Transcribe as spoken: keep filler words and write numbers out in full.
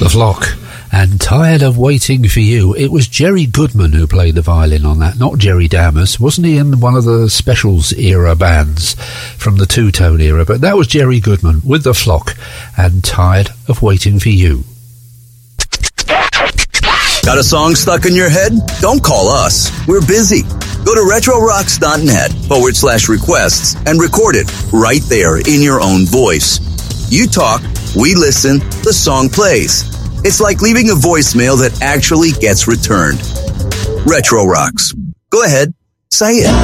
The Flock, and Tired of Waiting for You. It was Jerry Goodman who played the violin on that, not Jerry Damas. Wasn't he in one of the Specials era bands from the two-tone era? But that was Jerry Goodman with The Flock and Tired of Waiting for You. Got a song stuck in your head? Don't call us. We're busy. Go to retrorocks.net forward slash requests and record it right there in your own voice. You talk, we listen, the song plays. It's like leaving a voicemail that actually gets returned. Retro Rocks. Go ahead, say it.